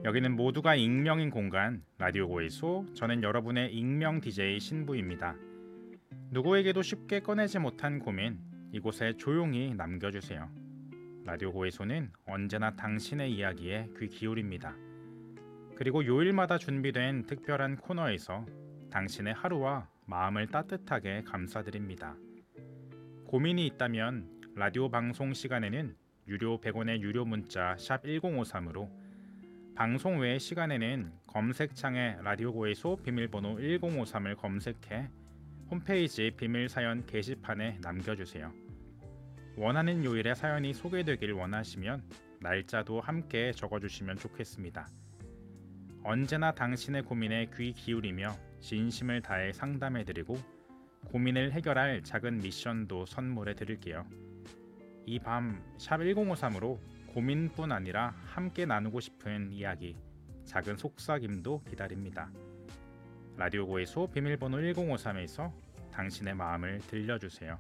여기는 모두가 익명인 공간 라디오 고해소. 저는 여러분의 익명 DJ 신부입니다. 누구에게도 쉽게 꺼내지 못한 고민 이곳에 조용히 남겨주세요. 라디오 고해소는 언제나 당신의 이야기에 귀 기울입니다. 그리고 요일마다 준비된 특별한 코너에서 당신의 하루와 마음을 따뜻하게 감싸드립니다. 고민이 있다면 라디오 방송 시간에는 유료 100원의 유료 문자 샵 1053으로, 방송 외의 시간에는 검색창에 라디오 고해소 비밀번호 1053을 검색해 홈페이지 비밀사연 게시판에 남겨주세요. 원하는 요일에 사연이 소개되길 원하시면 날짜도 함께 적어주시면 좋겠습니다. 언제나 당신의 고민에 귀 기울이며 진심을 다해 상담해드리고 고민을 해결할 작은 미션도 선물해 드릴게요. 이 밤 샵 1053으로 고민뿐 아니라 함께 나누고 싶은 이야기, 작은 속삭임도 기다립니다. 라디오 고해소 비밀번호 1053에서 당신의 마음을 들려주세요.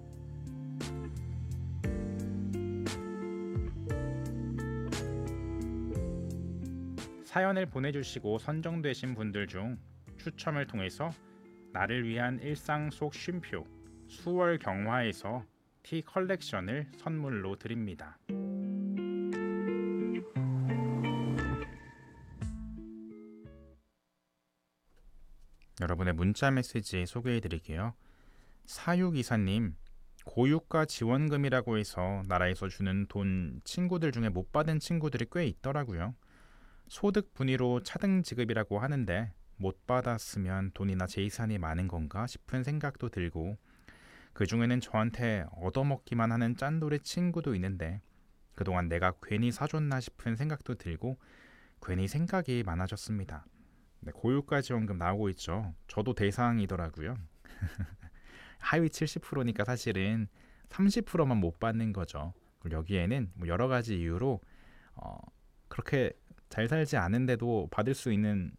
사연을 보내주시고 선정되신 분들 중 추첨을 통해서 나를 위한 일상 속 쉼표 수월 경화에서 티 컬렉션을 선물로 드립니다. 여러분의 문자 메시지 소개해 드릴게요. 사유기사님, 고유가 지원금이라고 해서 나라에서 주는 돈 친구들 중에 못 받은 친구들이 꽤 있더라고요. 소득 분위로 차등 지급이라고 하는데 못 받았으면 돈이나 재산이 많은 건가 싶은 생각도 들고, 그 중에는 저한테 얻어먹기만 하는 짠돌이 친구도 있는데 그동안 내가 괜히 사줬나 싶은 생각도 들고 괜히 생각이 많아졌습니다. 네, 고유가 지원금 나오고 있죠. 저도 대상이더라고요. 하위 70%니까 사실은 30%만 못 받는 거죠. 그리고 여기에는 뭐 여러 가지 이유로 그렇게 잘 살지 않은데도 받을 수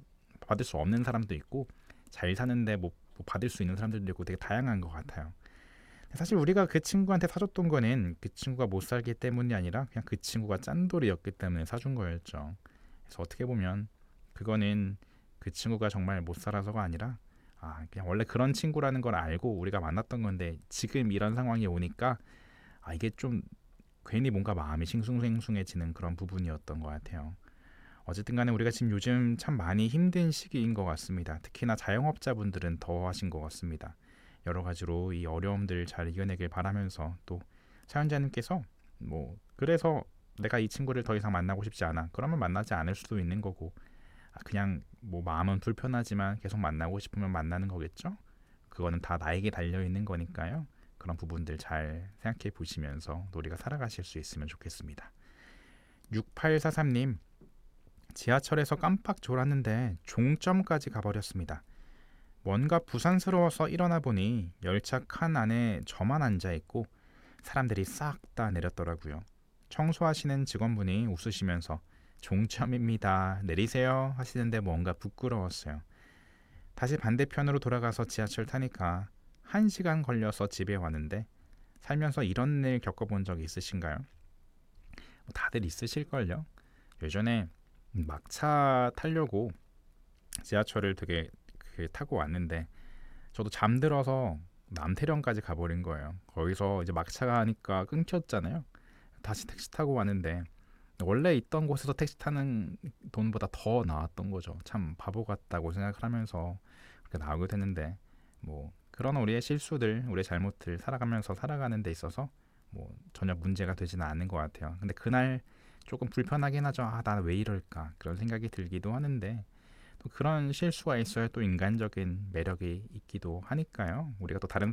없는 사람도 있고, 잘 사는데 못 받을 수 있는 사람들도 있고, 되게 다양한 것 같아요. 사실 우리가 그 친구한테 사줬던 거는 그 친구가 못 살기 때문이 아니라 그냥 그 친구가 짠돌이였기 때문에 사준 거였죠. 그래서 어떻게 보면 그거는 그 친구가 정말 못 살아서가 아니라 그냥 원래 그런 친구라는 걸 알고 우리가 만났던 건데, 지금 이런 상황이 오니까 이게 좀 괜히 뭔가 마음이 싱숭생숭해지는 그런 부분이었던 것 같아요. 어쨌든 간에 우리가 지금 요즘 참 많이 힘든 시기인 것 같습니다. 특히나 자영업자분들은 더 하신 것 같습니다. 여러 가지로 이 어려움들 잘 이겨내길 바라면서, 또 사연자님께서 그래서 내가 이 친구를 더 이상 만나고 싶지 않아, 그러면 만나지 않을 수도 있는 거고, 그냥 마음은 불편하지만 계속 만나고 싶으면 만나는 거겠죠. 그거는 다 나에게 달려있는 거니까요. 그런 부분들 잘 생각해 보시면서 우리가 살아가실 수 있으면 좋겠습니다. 6843님, 지하철에서 깜빡 졸았는데 종점까지 가버렸습니다. 뭔가 부산스러워서 일어나 보니 열차 칸 안에 저만 앉아있고 사람들이 싹 다 내렸더라고요. 청소하시는 직원분이 웃으시면서 종점입니다, 내리세요 하시는데 뭔가 부끄러웠어요. 다시 반대편으로 돌아가서 지하철 타니까 1시간 걸려서 집에 왔는데, 살면서 이런 일 겪어본 적 있으신가요? 다들 있으실걸요. 예전에 막차 타려고 지하철을 되게 타고 왔는데 저도 잠들어서 남태령까지 가버린 거예요. 거기서 이제 막차가 하니까 끊겼잖아요. 다시 택시 타고 왔는데 원래 있던 곳에서 택시 타는 돈보다 더 나왔던 거죠. 참 바보 같다고 생각을 하면서 그렇게 나오게 됐는데, 그런 우리의 실수들, 우리의 잘못들 살아가면서 살아가는 데 있어서 전혀 문제가 되지는 않는 것 같아요. 근데 그날 조금 불편하긴 하죠. 나 왜 이럴까, 그런 생각이 들기도 하는데, 또 그런 실수가 있어야 또 인간적인 매력이 있기도 하니까요. 우리가 또 다른